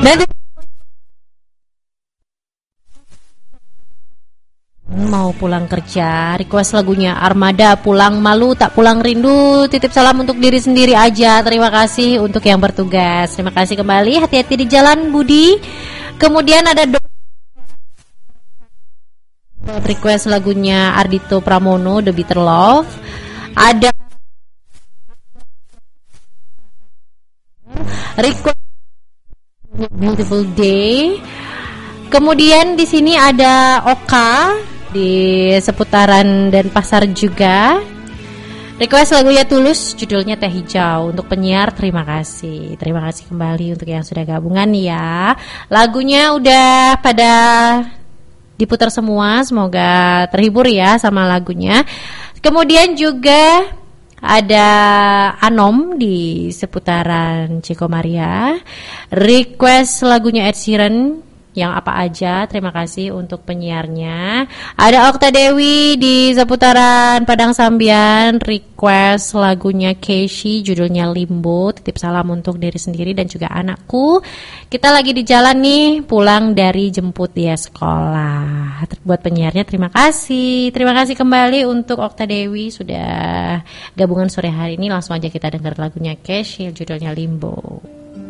Nanti mau pulang kerja, request lagunya Armada, Pulang Malu Tak Pulang Rindu. Titip salam untuk diri sendiri aja. Terima kasih untuk yang bertugas. Terima kasih kembali, hati-hati di jalan Budi. Kemudian ada request lagunya Ardito Pramono, The Bitter Love. Ada request Beautiful Day. Kemudian di sini ada Oka di seputaran Denpasar juga. Request lagunya Tulus, judulnya Teh Hijau. Untuk penyiar terima kasih. Terima kasih kembali untuk yang sudah gabungan ya. Lagunya udah pada diputar semua, semoga terhibur ya sama lagunya. Kemudian juga ada Anom di seputaran Cikomaria. Request lagunya Ed Sheeran, yang apa aja. Terima kasih untuk penyiarnya. Ada Okta Dewi di seputaran Padang Sambian, request lagunya Casey, judulnya Limbo. Titip salam untuk diri sendiri dan juga anakku. Kita lagi di jalan nih, pulang dari jemput dia sekolah. Buat penyiarnya terima kasih. Terima kasih kembali untuk Okta Dewi sudah gabungan sore hari ini. Langsung aja kita dengar lagunya Casey, judulnya Limbo.